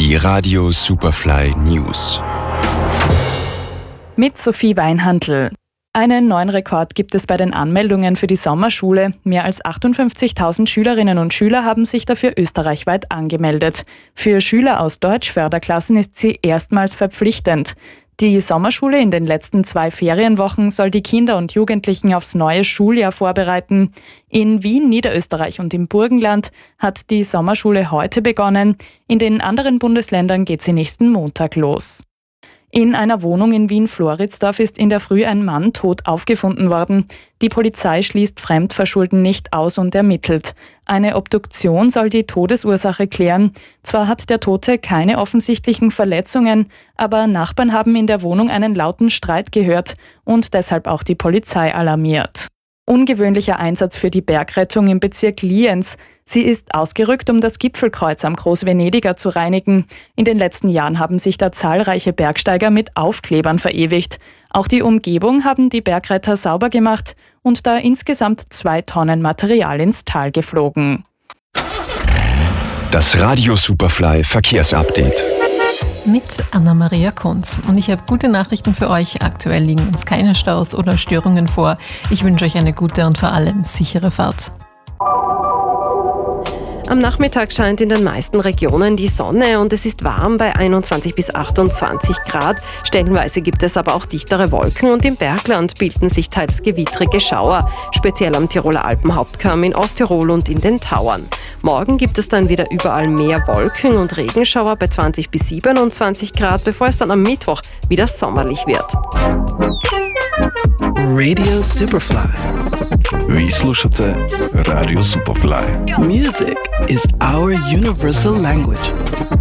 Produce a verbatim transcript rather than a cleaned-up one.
Die Radio Superfly News. Mit Sophie Weinhandl. Einen neuen Rekord gibt es bei den Anmeldungen für die Sommerschule. Mehr als achtundfünfzigtausend Schülerinnen und Schüler haben sich dafür österreichweit angemeldet. Für Schüler aus Deutschförderklassen ist sie erstmals verpflichtend. Die Sommerschule in den letzten zwei Ferienwochen soll die Kinder und Jugendlichen aufs neue Schuljahr vorbereiten. In Wien, Niederösterreich und im Burgenland hat die Sommerschule heute begonnen. In den anderen Bundesländern geht sie nächsten Montag los. In einer Wohnung in Wien-Floridsdorf ist in der Früh ein Mann tot aufgefunden worden. Die Polizei schließt Fremdverschulden nicht aus und ermittelt. Eine Obduktion soll die Todesursache klären. Zwar hat der Tote keine offensichtlichen Verletzungen, aber Nachbarn haben in der Wohnung einen lauten Streit gehört und deshalb auch die Polizei alarmiert. Ungewöhnlicher Einsatz für die Bergrettung im Bezirk Lienz. Sie ist ausgerückt, um das Gipfelkreuz am Großvenediger zu reinigen. In den letzten Jahren haben sich da zahlreiche Bergsteiger mit Aufklebern verewigt. Auch die Umgebung haben die Bergretter sauber gemacht und da insgesamt zwei Tonnen Material ins Tal geflogen. Das Radio Superfly Verkehrsupdate. Mit Anna-Maria Kunz. Und ich habe gute Nachrichten für euch. Aktuell liegen uns keine Staus oder Störungen vor. Ich wünsche euch eine gute und vor allem sichere Fahrt. Am Nachmittag scheint in den meisten Regionen die Sonne und es ist warm bei einundzwanzig bis achtundzwanzig Grad. Stellenweise gibt es aber auch dichtere Wolken und im Bergland bilden sich teils gewittrige Schauer, speziell am Tiroler Alpenhauptkamm, in Osttirol und in den Tauern. Morgen gibt es dann wieder überall mehr Wolken und Regenschauer bei zwanzig bis siebenundzwanzig Grad, bevor es dann am Mittwoch wieder sommerlich wird. Radio Superfly. Vi slušate Radio Superfly. Music is our universal language.